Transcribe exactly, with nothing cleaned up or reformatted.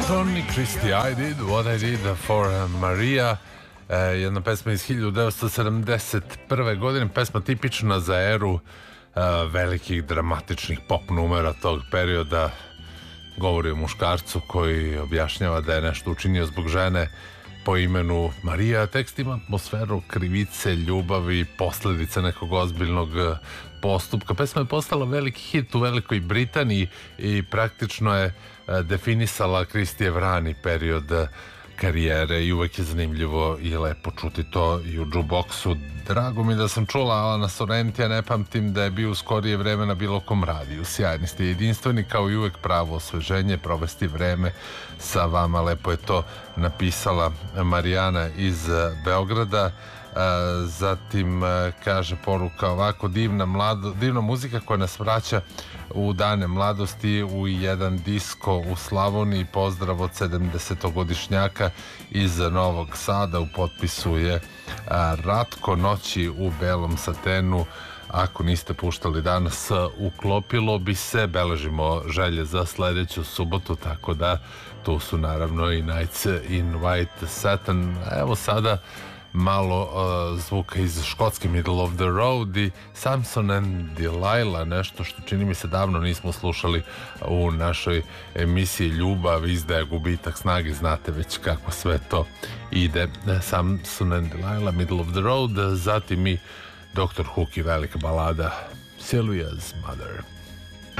Tony Christie, I did what I did for Maria, e, jedna pesma iz hiljadu devetsto sedamdeset prve godine, pesma tipična za eru e, velikih dramatičnih pop numera tog perioda. Govori o muškarcu koji objašnjava da je nešto učinio zbog žene po imenu Marija. Tekst ima atmosferu krivice, ljubavi, posljedice nekog ozbiljnog postupka. Pesma je postala veliki hit u Velikoj Britaniji i praktično je definisala Kristijev rani period karijere i uvek je zanimljivo i lepo čuti to i u jukeboxu. Drago mi da sam čula Alana Sorrentija, ne pamtim da je bio u skorije vreme na bilo kom radiju. Sjajni ste, jedinstveni, kao i uvek pravo osveženje, provesti vreme sa vama. Lepo je to napisala Marijana iz Beograda. Zatim kaže poruka ovako: divna, mlado, divna muzika koja nas vraća u dane mladosti, u jedan disko u Slavoniji. Pozdrav od sedamdesetogodišnjaka iz Novog Sada. U potpisu je Ratko. Noći u belom satenu, ako niste puštali danas, uklopilo bi se. Beležimo želje za sledeću subotu, tako da tu su naravno i Nights in White Satin. Evo sada malo uh, zvuka iz Škotske, Middle of the Road i Samson and Delilah, nešto što čini mi se davno nismo slušali u našoj emisiji. Ljubav, izdaja, gubitak snage, znate već kako sve to ide. Samson and Delilah, Middle of the Road, zatim i doktor Hook i velika balada Sylvia's Mother.